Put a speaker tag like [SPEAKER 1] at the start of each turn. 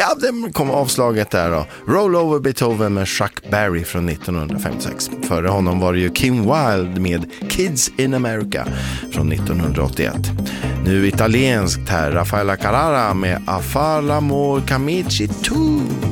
[SPEAKER 1] Ja, det kom avslaget där då. Roll Over Beethoven med Chuck Berry från 1956. Före honom var det ju Kim Wilde med Kids in America från 1981. Nu italienskt här, Raffaella Carrara med Affar l'amor camici tu.